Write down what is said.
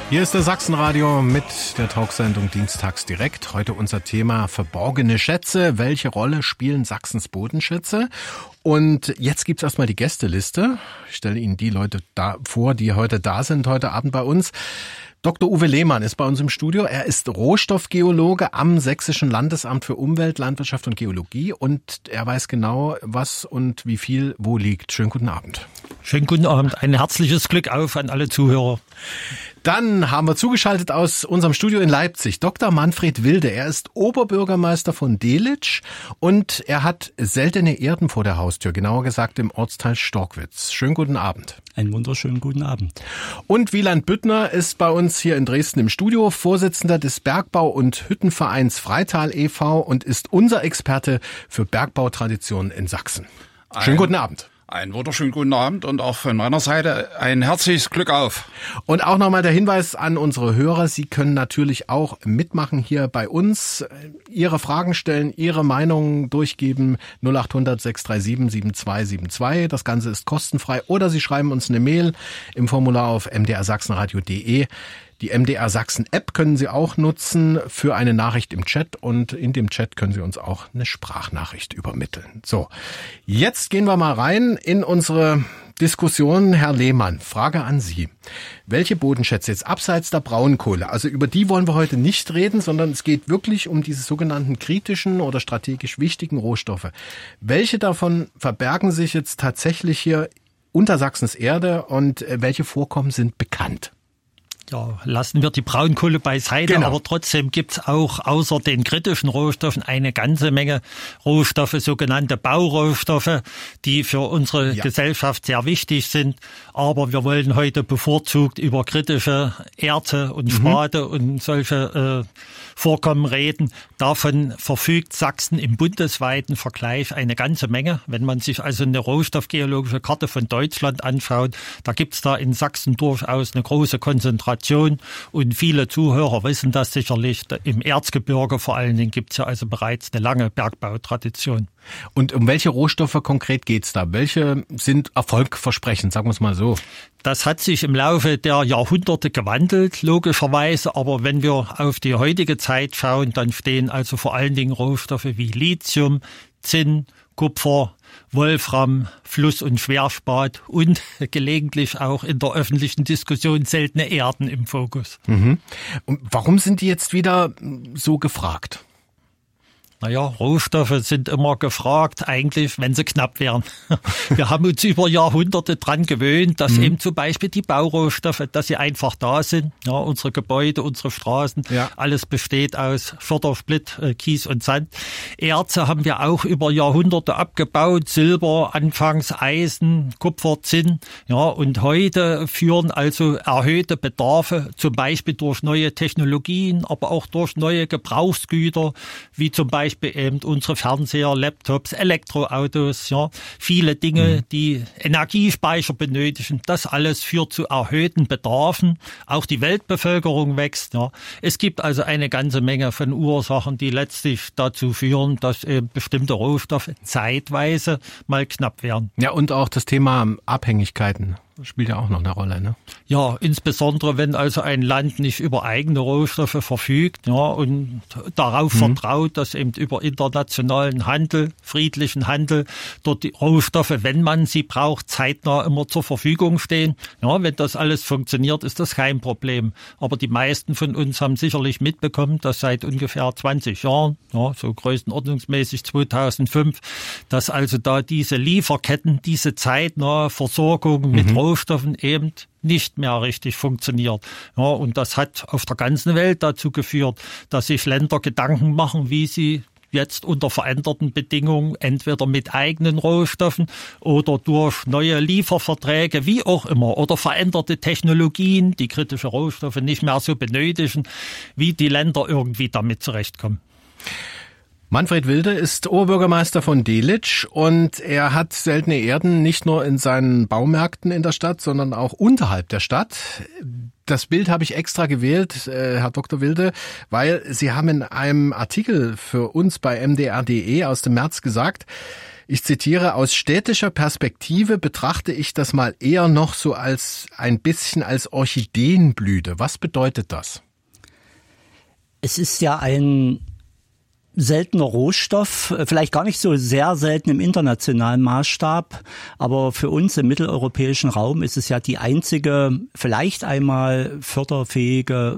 Hier ist der Sachsenradio mit der Talksendung Dienstags direkt. Heute unser Thema verborgene Schätze. Welche Rolle spielen Sachsens Bodenschätze? Und jetzt gibt's erstmal die Gästeliste. Ich stelle Ihnen die Leute vor, die heute da sind, heute Abend bei uns. Dr. Uwe Lehmann ist bei uns im Studio. Er ist Rohstoffgeologe am Sächsischen Landesamt für Umwelt, Landwirtschaft und Geologie und er weiß genau, was und wie viel wo liegt. Schönen guten Abend. Schönen guten Abend. Ein herzliches Glück auf an alle Zuhörer. Dann haben wir zugeschaltet aus unserem Studio in Leipzig Dr. Manfred Wilde. Er ist Oberbürgermeister von Delitzsch und er hat seltene Erden vor der Haustür, genauer gesagt im Ortsteil Storkwitz. Schönen guten Abend. Einen wunderschönen guten Abend. Und Wieland Büttner ist bei uns hier in Dresden im Studio, Vorsitzender des Bergbau- und Hüttenvereins Freital e.V. und ist unser Experte für Bergbautraditionen in Sachsen. Schönen guten Abend. Einen wunderschönen guten Abend und auch von meiner Seite ein herzliches Glück auf. Und auch nochmal der Hinweis an unsere Hörer, Sie können natürlich auch mitmachen hier bei uns, Ihre Fragen stellen, Ihre Meinungen durchgeben, 0800 637 7272. Das Ganze ist kostenfrei oder Sie schreiben uns eine Mail im Formular auf mdrsachsenradio.de. Die MDR Sachsen App können Sie auch nutzen für eine Nachricht im Chat und in dem Chat können Sie uns auch eine Sprachnachricht übermitteln. So, jetzt gehen wir mal rein in unsere Diskussion. Herr Lehmann, Frage an Sie. Welche Bodenschätze jetzt abseits der Braunkohle, also über die wollen wir heute nicht reden, sondern es geht wirklich um diese sogenannten kritischen oder strategisch wichtigen Rohstoffe. Welche davon verbergen sich jetzt tatsächlich hier unter Sachsens Erde und welche Vorkommen sind bekannt? Ja, lassen wir die Braunkohle beiseite, genau. Aber trotzdem gibt's auch außer den kritischen Rohstoffen eine ganze Menge Rohstoffe, sogenannte Baurohstoffe, die für unsere Gesellschaft sehr wichtig sind. Aber wir wollen heute bevorzugt über kritische Erze und Spate und solche Vorkommen reden. Davon verfügt Sachsen im bundesweiten Vergleich eine ganze Menge. Wenn man sich also eine rohstoffgeologische Karte von Deutschland anschaut, da gibt's da in Sachsen durchaus eine große Konzentration. Und viele Zuhörer wissen das sicherlich. Im Erzgebirge vor allen Dingen gibt es ja also bereits eine lange Bergbautradition. Und um welche Rohstoffe konkret geht's da? Welche sind erfolgversprechend, sagen wir es mal so? Das hat sich im Laufe der Jahrhunderte gewandelt, logischerweise. Aber wenn wir auf die heutige Zeit schauen, dann stehen also vor allen Dingen Rohstoffe wie Lithium, Zinn, Kupfer, Wolfram, Fluss- und Schwerspat und gelegentlich auch in der öffentlichen Diskussion seltene Erden im Fokus. Und warum sind die jetzt wieder so gefragt? Naja, Rohstoffe sind immer gefragt, eigentlich, wenn sie knapp wären. Wir haben uns über Jahrhunderte dran gewöhnt, dass eben zum Beispiel die Baurohstoffe, dass sie einfach da sind. Ja, unsere Gebäude, unsere Straßen, alles besteht aus Schotter, Splitt, Kies und Sand. Erze haben wir auch über Jahrhunderte abgebaut, Silber, anfangs Eisen, Kupfer, Zinn. Ja, und heute führen also erhöhte Bedarfe, zum Beispiel durch neue Technologien, aber auch durch neue Gebrauchsgüter, wie zum Beispiel eben unsere Fernseher, Laptops, Elektroautos, ja, viele Dinge, die Energiespeicher benötigen. Das alles führt zu erhöhten Bedarfen. Auch die Weltbevölkerung wächst. Ja. Es gibt also eine ganze Menge von Ursachen, die letztlich dazu führen, dass eben bestimmte Rohstoffe zeitweise mal knapp werden. Ja, und auch das Thema Abhängigkeiten spielt ja auch noch eine Rolle, ne? Ja, insbesondere wenn also ein Land nicht über eigene Rohstoffe verfügt, ja, und darauf vertraut, dass eben über internationalen Handel, friedlichen Handel, dort die Rohstoffe, wenn man sie braucht, zeitnah immer zur Verfügung stehen. Ja, wenn das alles funktioniert, ist das kein Problem. Aber die meisten von uns haben sicherlich mitbekommen, dass seit ungefähr 20 Jahren, ja, so größenordnungsmäßig 2005, dass also da diese Lieferketten, diese zeitnahe Versorgung mit Rohstoffen eben nicht mehr richtig funktioniert. Ja, und das hat auf der ganzen Welt dazu geführt, dass sich Länder Gedanken machen, wie sie jetzt unter veränderten Bedingungen entweder mit eigenen Rohstoffen oder durch neue Lieferverträge, wie auch immer, oder veränderte Technologien, die kritische Rohstoffe nicht mehr so benötigen, wie die Länder irgendwie damit zurechtkommen. Manfred Wilde ist Oberbürgermeister von Delitzsch und er hat seltene Erden nicht nur in seinen Baumärkten in der Stadt, sondern auch unterhalb der Stadt. Das Bild habe ich extra gewählt, Herr Dr. Wilde, weil Sie haben in einem Artikel für uns bei mdr.de aus dem März gesagt, Ich zitiere, aus städtischer Perspektive betrachte ich das mal eher noch so als ein bisschen als Orchideenblüte. Was bedeutet das? Es ist ja ein seltener Rohstoff, vielleicht gar nicht so sehr selten im internationalen Maßstab, aber für uns im mitteleuropäischen Raum ist es ja die einzige, vielleicht einmal förderfähige